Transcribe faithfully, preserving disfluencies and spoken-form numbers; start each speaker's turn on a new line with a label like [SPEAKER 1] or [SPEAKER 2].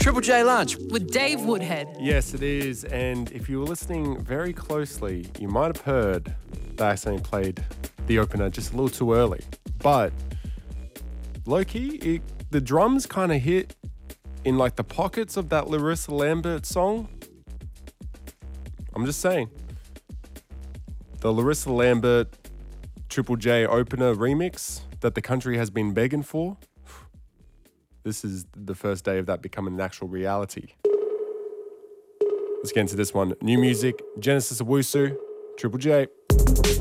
[SPEAKER 1] Triple J Lunch.
[SPEAKER 2] With Dave Woodhead.
[SPEAKER 3] Yes, it is. And if you were listening very closely, you might have heard that I accidentally played the opener just a little too early. But low-key, it, the drums kind of hit in like the pockets of that Larissa Lambert song. I'm just saying. The Larissa Lambert Triple J opener remix that the country has been begging for. This is the first day of that becoming an actual reality. Let's get into this one. New music, Genesis Owusu, Triple J.